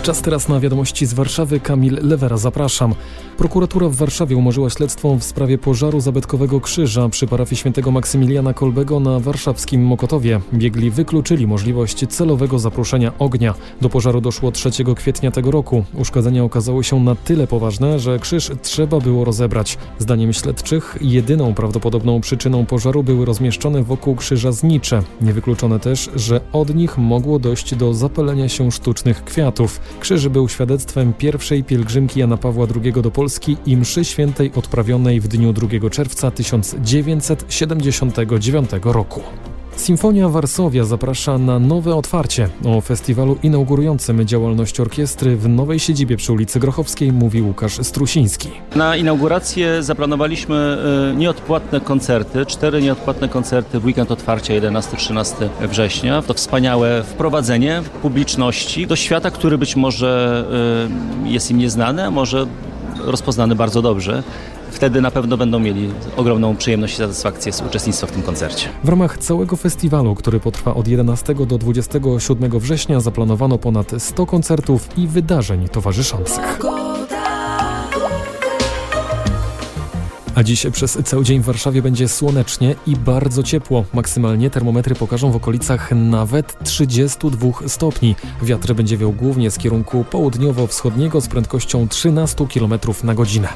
Czas teraz na wiadomości z Warszawy. Kamil Lewera, zapraszam. Prokuratura w Warszawie umorzyła śledztwo w sprawie pożaru zabytkowego krzyża przy parafii świętego Maksymiliana Kolbego na warszawskim Mokotowie. Biegli wykluczyli możliwość celowego zaproszenia ognia. Do pożaru doszło 3 kwietnia tego roku. Uszkodzenia okazały się na tyle poważne, że krzyż trzeba było rozebrać. Zdaniem śledczych jedyną prawdopodobną przyczyną pożaru były rozmieszczone wokół krzyża znicze. Niewykluczone też, że od nich mogło dojść do zapalenia się sztucznych kwiatów. Krzyż był świadectwem pierwszej pielgrzymki Jana Pawła II do Polski i mszy świętej odprawionej w dniu 2 czerwca 1979 roku. Sinfonia Varsovia zaprasza na nowe otwarcie. O festiwalu inaugurującym działalność orkiestry w nowej siedzibie przy ulicy Grochowskiej mówi Łukasz Strusiński. Na inaugurację zaplanowaliśmy nieodpłatne koncerty, 4 nieodpłatne koncerty w weekend otwarcia 11-13 września. To wspaniałe wprowadzenie publiczności do świata, który być może jest im nieznany, a może rozpoznany bardzo dobrze. Wtedy na pewno będą mieli ogromną przyjemność i satysfakcję z uczestnictwa w tym koncercie. W ramach całego festiwalu, który potrwa od 11 do 27 września, zaplanowano ponad 100 koncertów i wydarzeń towarzyszących. A dziś przez cały dzień w Warszawie będzie słonecznie i bardzo ciepło. Maksymalnie termometry pokażą w okolicach nawet 32 stopni. Wiatr będzie wiał głównie z kierunku południowo-wschodniego z prędkością 13 km na godzinę.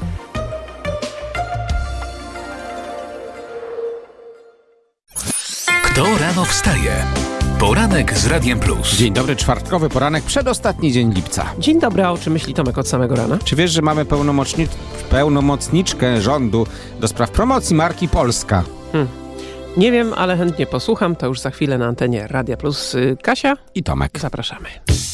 Kto rano wstaje? Poranek z Radiem Plus. Dzień dobry, czwartkowy poranek, przedostatni dzień lipca. Dzień dobry, a o czym myśli Tomek od samego rana? Czy wiesz, że mamy pełnomocniczkę rządu do spraw promocji marki Polska? Nie wiem, ale chętnie posłucham. To już za chwilę na antenie Radia Plus. Kasia i Tomek. Zapraszamy.